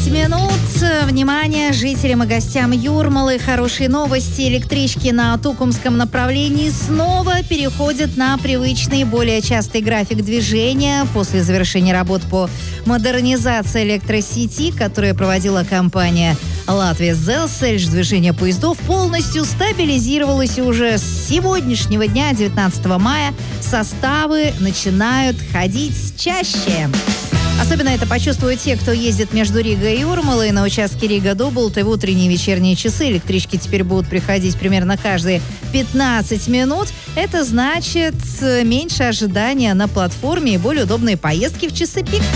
минут. Внимание, жителям и гостям Юрмалы. Хорошие новости. Электрички на Тукумском направлении снова переходят на привычный, более частый график движения. После завершения работ по модернизации электросети, которую проводила компания «Латвия Зелсельж», движение поездов полностью стабилизировалось, и уже с сегодняшнего дня, 19 мая, составы начинают ходить чаще. Особенно это почувствуют те, кто ездит между Ригой и Юрмалой. На участке Рига-Дублты в утренние и вечерние часы электрички теперь будут приходить примерно каждые 15 минут. Это значит меньше ожидания на платформе и более удобные поездки в часы пик.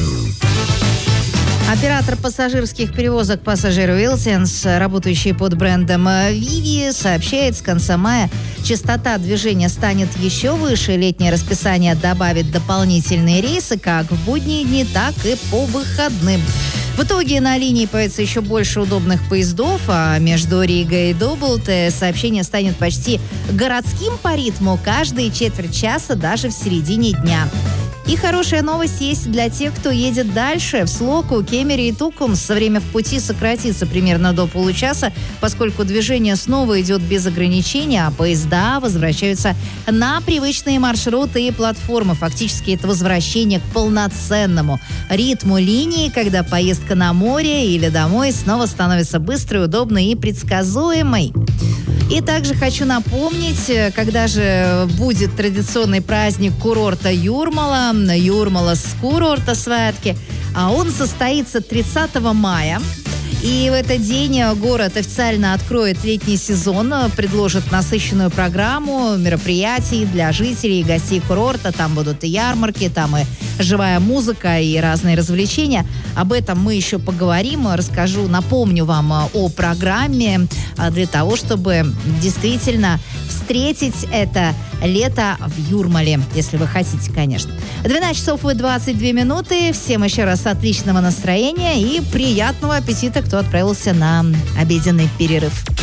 Оператор пассажирских перевозок «Пассажир Вилсенс», работающий под брендом «Виви», сообщает, с конца мая частота движения станет еще выше. Летнее расписание добавит дополнительные рейсы как в будние дни, так и по выходным. В итоге на линии появится еще больше удобных поездов, а между Ригой и Дублты сообщение станет почти городским по ритму каждые четверть часа, даже в середине дня. И хорошая новость есть для тех, кто едет дальше. В Слоку, Кемере и Тукумс время в пути сократится примерно до получаса, поскольку движение снова идет без ограничений, а поезда возвращаются на привычные маршруты и платформы. Фактически это возвращение к полноценному ритму линии, когда поездка на море или домой снова становится быстрой, удобной и предсказуемой. И также хочу напомнить, когда же будет традиционный праздник курорта Юрмала, Юрмала с курорта святки, а он состоится 30 мая. И в этот день город официально откроет летний сезон, предложит насыщенную программу мероприятий для жителей и гостей курорта. Там будут и ярмарки, там и живая музыка, и разные развлечения. Об этом мы еще поговорим, расскажу, напомню вам о программе для того, чтобы действительно встретить это лето в Юрмале, если вы хотите, конечно. 12 часов и 22 минуты. Всем еще раз отличного настроения и приятного аппетита, кто отправился на обеденный перерыв.